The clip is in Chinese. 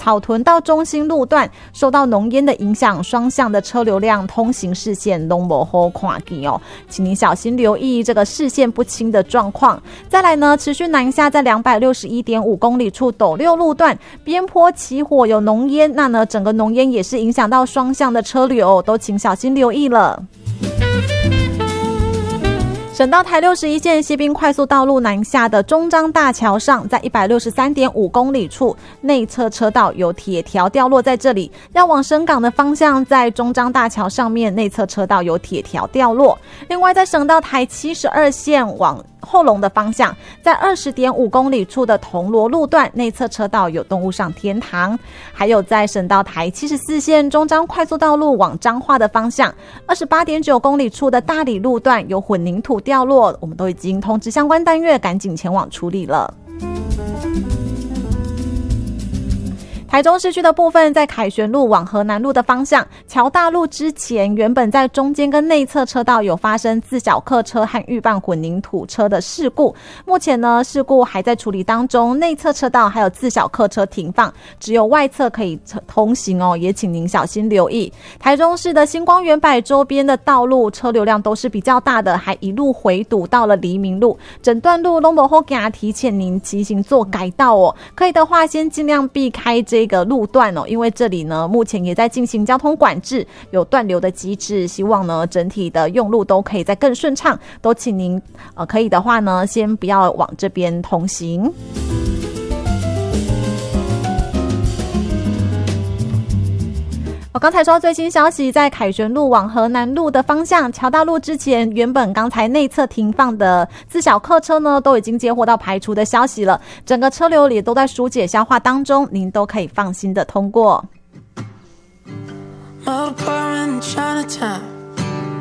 草屯到中兴路段受到浓烟的影响，双向的车流量通行视线都不好看见哦，请您小心留意这个视线不清的状况。再来呢，持续南下在261.5公里处斗六路段边坡起火有浓烟，那呢整个浓烟也是影响到双向的车流，都请小心留意了。省道台61线西滨快速道路南下的中彰大桥上，在163.5公里处内侧车道有铁条掉落，在这里要往深港的方向，在中彰大桥上面内侧车道有铁条掉落。另外在省道台72线往后龙的方向，在20.5公里处的铜锣路段内侧车道有动物上天堂。还有在省道台74线中彰快速道路往彰化的方向，28.9公里处的大里路段有混凝土掉落，我们都已经通知相关单位赶紧前往处理了。台中市区的部分，在凯旋路往河南路的方向，桥大路之前，原本在中间跟内侧车道有发生自小客车和预拌混凝土车的事故，目前呢事故还在处理当中，内侧车道还有自小客车停放，只有外侧可以通行哦，也请您小心留意。台中市的星光园百周边的道路车流量都是比较大的，还一路回堵到了黎明路，整段路都不好给提前您骑行做改道哦，可以的话先尽量避开这个路段哦，因为这里呢目前也在进行交通管制，有断流的机制，希望呢整体的用路都可以再更顺畅，都请您可以的话呢先不要往这边通行。我刚才说最新消息，在凯旋路往河南路的方向，桥大路之前，原本刚才内侧停放的自小客车呢，都已经接获到排除的消息了，整个车流也都在疏解消化当中，您都可以放心的通过。